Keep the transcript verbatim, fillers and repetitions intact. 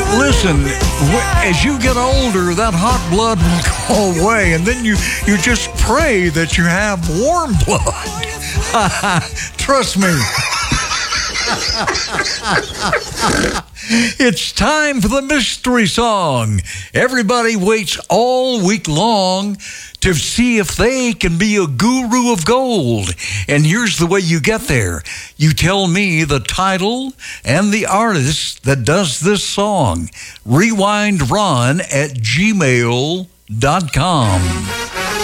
Listen, as you get older, that hot blood will go away, and then you, you just pray that you have warm blood. Trust me. It's time for the mystery song. Everybody waits all week long to see if they can be a guru of gold. And here's the way you get there. You tell me the title and the artist that does this song. Rewind Ron at gmail dot com.